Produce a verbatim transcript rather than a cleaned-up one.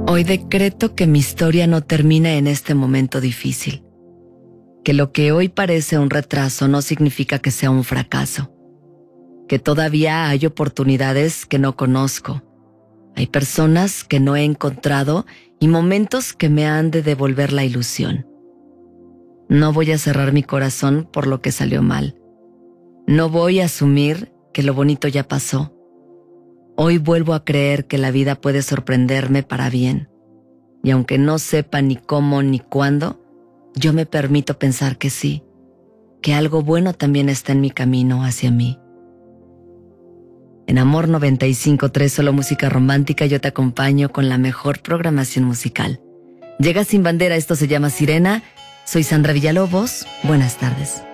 Hoy decreto que mi historia no termina en este momento difícil. Que lo que hoy parece un retraso no significa que sea un fracaso. Que todavía hay oportunidades que no conozco. Hay personas que no he encontrado y momentos que me han de devolver la ilusión. No voy a cerrar mi corazón por lo que salió mal. No voy a asumir que lo bonito ya pasó. Hoy vuelvo a creer que la vida puede sorprenderme para bien. Y aunque no sepa ni cómo ni cuándo, yo me permito pensar que sí, que algo bueno también está en mi camino hacia mí. En Amor noventa y cinco punto tres, solo música romántica, yo te acompaño con la mejor programación musical. Llega Sin Bandera, esto se llama Sirena. Soy Sandra Villalobos. Buenas tardes.